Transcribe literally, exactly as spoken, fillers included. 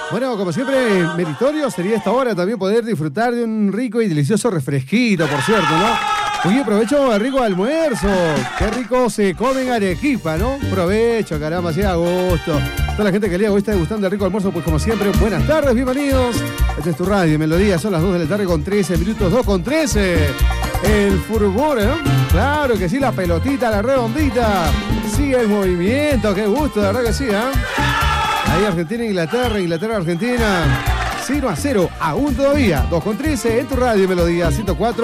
Bueno, como siempre, meritorio sería esta hora también poder disfrutar de un rico y delicioso refresquito, por cierto, ¿no? Uy, aprovecho el rico almuerzo. Qué rico se come en Arequipa, ¿no? Provecho, caramba, así a gusto. Toda la gente que lea hoy está degustando el rico almuerzo, pues como siempre, buenas tardes, bienvenidos. Esta es tu radio, Melodía, son las dos de la tarde con trece minutos, dos con trece. El furor, ¿no? Claro que sí, la pelotita, la redondita. Sigue el movimiento, qué gusto, de verdad que sí, ¿eh? Ahí Argentina, Inglaterra, Inglaterra, Argentina. cero a cero, aún todavía. dos con trece en tu radio, Melodía ciento cuatro.